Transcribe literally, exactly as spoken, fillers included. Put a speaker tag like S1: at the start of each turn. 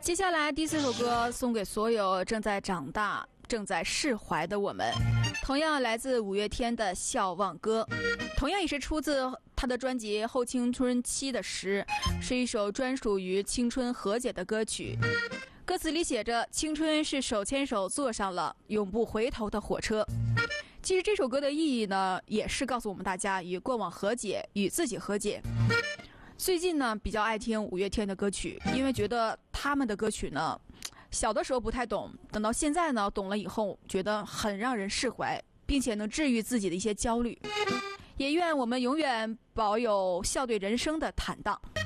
S1: 接下来第四首歌送给所有正在长大、正在释怀的我们，同样来自五月天的《笑忘歌》，同样也是出自他的专辑《后青春期的诗》，是一首专属于青春和解的歌曲。歌词里写着：青春是手牵手坐上了永不回头的火车。其实这首歌的意义呢，也是告诉我们大家与过往和解，与自己和解。最近呢，比较爱听五月天的歌曲，因为觉得他们的歌曲呢，小的时候不太懂，等到现在呢，懂了以后，觉得很让人释怀，并且能治愈自己的一些焦虑。也愿我们永远保有笑对人生的坦荡。